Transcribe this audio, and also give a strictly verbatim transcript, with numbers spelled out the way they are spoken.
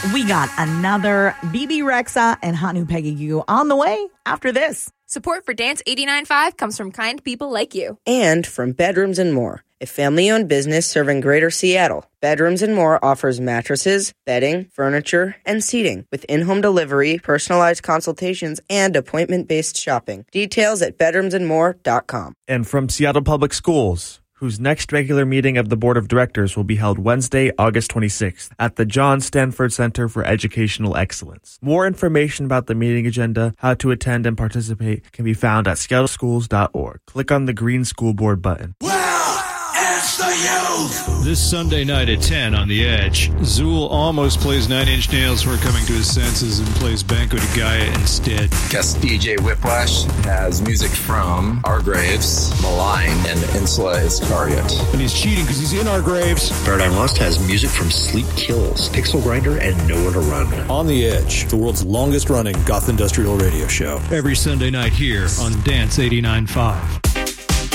We got another B B Rexa and Hot New Peggy Goo on the way after this. Support for Dance eighty-nine point five comes from kind people like you. And from Bedrooms and More, a family-owned business serving Greater Seattle. Bedrooms and More offers mattresses, bedding, furniture, and seating with in-home delivery, personalized consultations, and appointment-based shopping. Details at bedrooms and more dot com. And from Seattle Public Schools, whose next regular meeting of the Board of Directors will be held Wednesday, August twenty-sixth at the John Stanford Center for Educational Excellence. More information about the meeting agenda, how to attend and participate can be found at seattle schools dot org. Click on the green school board button. It's the youth! This Sunday night at ten on The Edge, Zool almost plays Nine Inch Nails for coming to his senses and plays Banco de Gaia instead. Guest D J Whiplash has music from Our Graves, Malign, and Insula Iscariot. And he's cheating because he's in Our Graves. Paradigm Lost has music from Sleep Kills, Pixel Grinder, and Nowhere to Run. On The Edge, the world's longest running goth industrial radio show. Every Sunday night here on Dance eighty-nine point five.